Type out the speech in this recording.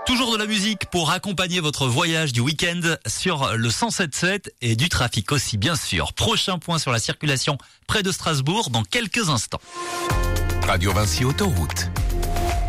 Toujours de la musique pour accompagner votre voyage du week-end sur le 107.7 et du trafic aussi, bien sûr. Prochain point sur la circulation près de Strasbourg dans quelques instants. Radio Vinci Autoroute.